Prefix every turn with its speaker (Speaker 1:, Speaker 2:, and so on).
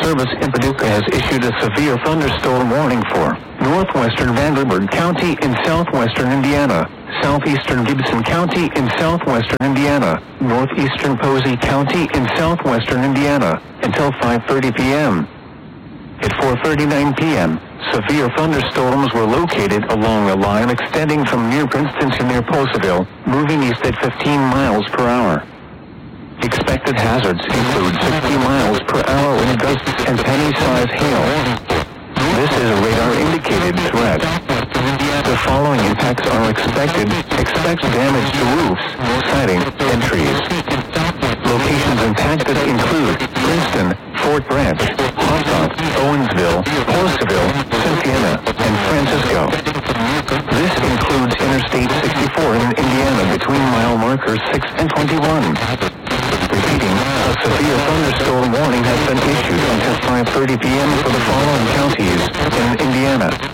Speaker 1: Service in Paducah has issued a severe thunderstorm warning for northwestern Vanderburgh County in southwestern Indiana, southeastern Gibson County in southwestern Indiana, northeastern Posey County in southwestern Indiana, until 5:30 p.m. At 4:39 p.m., severe thunderstorms were located along a line extending from near Princeton to near Poseville, moving east at 15 miles per hour. Expected hazards include 60 miles per hour wind gusts and penny-size hail. This is a radar-indicated threat. The following impacts are expected. Expect damage to roofs, siding, and trees. Locations impacted include Princeton, Fort Branch, Hossack, Owensville, Poseville, Cynthiana, and Francisco. This includes Interstate 64 in Indiana between mile markers 6 and 21. Repeating, a severe thunderstorm warning has been issued until 5:30 p.m. for the following counties in Indiana: